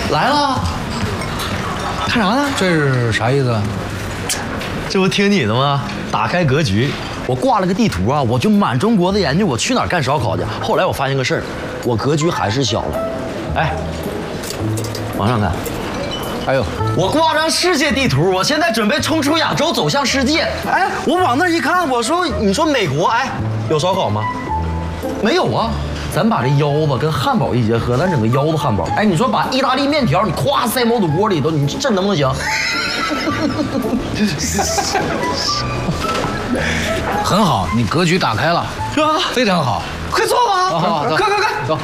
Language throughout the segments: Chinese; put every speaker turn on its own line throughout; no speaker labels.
来了，看啥呢？
这是啥意思？
这不听你的吗？打开格局，我挂了个地图啊，我就满中国的研究，我去哪儿干烧烤去。后来我发现个事儿，我格局还是小了。哎，往上看。
哎呦，
我挂上世界地图，我现在准备冲出亚洲，走向世界。哎，我往那儿一看，我说，你说美国，哎，有烧烤吗？没有啊。咱把这腰子跟汉堡一结合，咱整个腰子汉堡。哎，你说把意大利面条你咵塞毛肚锅里头，你这能不能行？
很好，你格局打开了，
是吧？
非常好。
快坐吧，
好，
快，
走。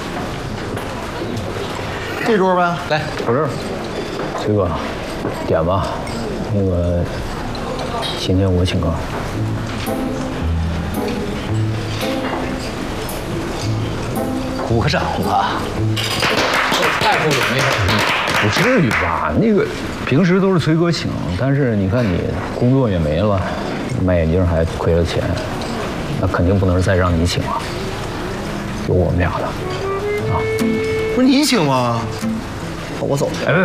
这桌呗，来，
不是，这个点吧，那个今天我请客。
鼓掌啊！
太不容易了。
不至于吧？那个平时都是崔哥请，但是你看你工作也没了，卖眼镜还亏了钱，那肯定不能再让你请了，有我们俩的，啊！
不是你请吗？我走。
别，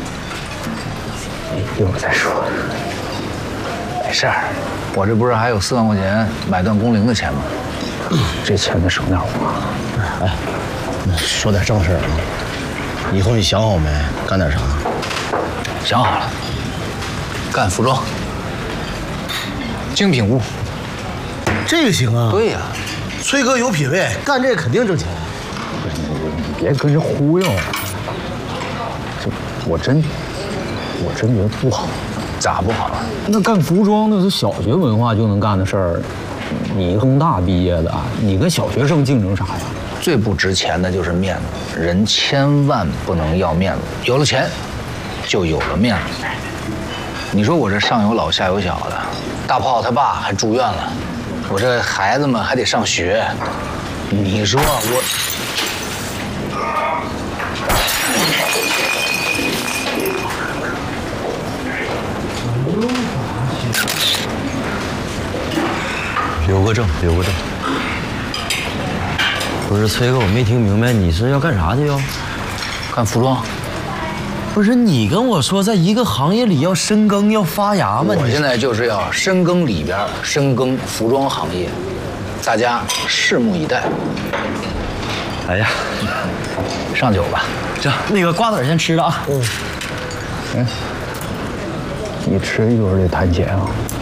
一会儿再说。
没事儿，我这不是还有4万块钱买断工龄的钱吗？
这钱得省点花。
哎，说点正事儿啊。以后你想好没？干点啥？
想好了，干服装，精品屋。
这个行啊。
对呀，
崔哥有品位，干这个肯定挣钱。
你别跟人忽悠。这我真觉得不好。
咋不好啊？
那干服装那是小学文化就能干的事儿，你工大毕业的，你跟小学生竞争啥呀？
最不值钱的就是面子，人千万不能要面子，有了钱，就有了面子。你说我这上有老下有小的，大炮他爸还住院了，我这孩子们还得上学，你说我。
留个证。不是崔哥，我没听明白，你是要干啥去哟？
干服装。
不是你跟我说，在一个行业里要深耕要发芽吗？
我现在就是要深耕里边，深耕服装行业，大家拭目以待。
哎呀，
上酒吧。
行，那个瓜子先吃了啊。
你吃一会儿得谈钱啊。